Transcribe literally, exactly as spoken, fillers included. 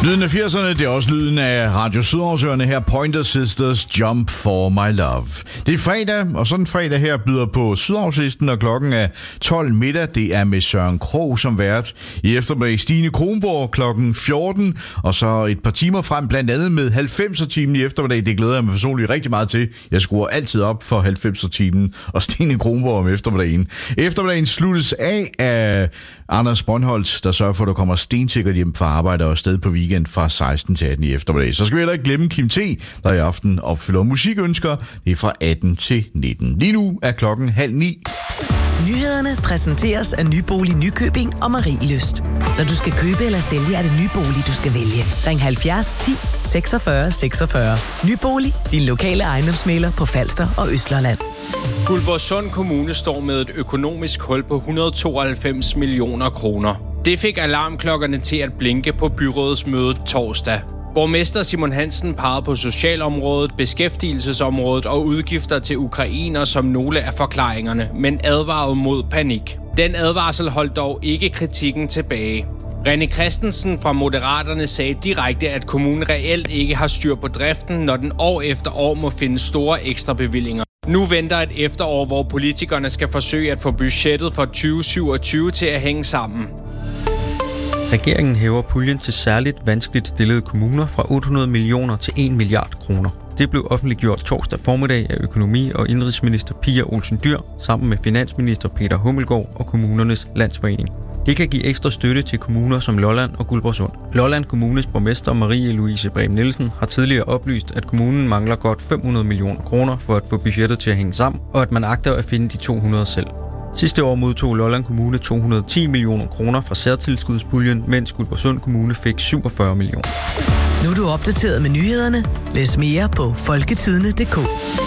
Lyden af firserne, det er også lyden af Radio Sydhavsøerne her, Pointer Sisters, Jump for My Love. Det er fredag, og sådan en fredag her byder på Sydhavslisten, og klokken er tolv middag. Det er med Søren Krog som vært. I eftermiddag Stine Kronborg klokken fjorten, og så et par timer frem, blandt andet med halvfemser-timen i eftermiddag. Det glæder jeg mig personligt rigtig meget til. Jeg skruer altid op for halvfemser-timen og Stine Kronborg om eftermiddagen. Eftermiddagen sluttes af af Anders Brøndholt, der sørger for, at du kommer stensikkert hjem fra arbejde og afsted på weekend fra seksten til atten i eftermiddag. Så skal vi heller ikke glemme Kim T, der i aften opfylder musikønsker. Det er fra atten til nitten. Lige nu er klokken halv ni. Nyhederne præsenteres af Nybolig Nykøbing og Marielyst. Når du skal købe eller sælge, er det Nybolig, du skal vælge. Ring halvfjerds ti seksogfyrre seksogfyrre. Nybolig, din lokale ejendomsmægler på Falster og Østlandet. Guldborgsund Kommune står med et økonomisk hul på et hundrede og tooghalvfems millioner kroner. Det fik alarmklokkerne til at blinke på byrådets møde torsdag. Borgmester Simon Hansen pegede på socialområdet, beskæftigelsesområdet og udgifter til ukrainer som nogle af forklaringerne, men advarede mod panik. Den advarsel holdt dog ikke kritikken tilbage. René Christensen fra Moderaterne sagde direkte, at kommunen reelt ikke har styr på driften, når den år efter år må finde store ekstra bevillinger. Nu venter et efterår, hvor politikerne skal forsøge at få budgettet for tyve syvogtyve til at hænge sammen. Regeringen hæver puljen til særligt vanskeligt stillede kommuner fra otte hundrede millioner til en milliard kroner. Det blev offentliggjort torsdag formiddag af økonomi- og indenrigsminister Pia Olsen Dyhr sammen med finansminister Peter Hummelgaard og Kommunernes Landsforening. Det kan give ekstra støtte til kommuner som Lolland og Guldborgsund. Lolland Kommunes borgmester Marie-Louise Brehm Nielsen har tidligere oplyst, at kommunen mangler godt fem hundrede millioner kroner for at få budgettet til at hænge sammen, og at man agter at finde de to hundrede selv. Sidste år modtog Lolland Kommune to hundrede og ti millioner kroner fra særtilskudspuljen, mens Guldborgsund Kommune fik syvogfyrre millioner. Nu er du opdateret med nyhederne. Læs mere på folketidene punktum d k.